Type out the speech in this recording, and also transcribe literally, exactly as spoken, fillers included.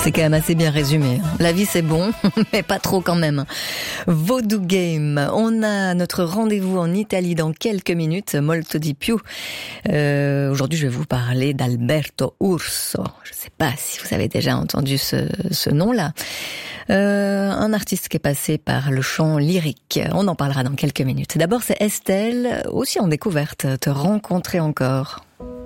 C'est quand même assez bien résumé. La vie c'est bon, mais pas trop quand même. Voodoo Game. On a notre rendez-vous en Italie dans quelques minutes. Molto di più. Euh, aujourd'hui, je vais vous parler d'Alberto Urso. Je ne sais pas si vous avez déjà entendu ce, ce nom-là. Euh, un artiste qui est passé par le chant lyrique. On en parlera dans quelques minutes. D'abord, c'est Estelle, aussi en découverte, Te rencontrer encore.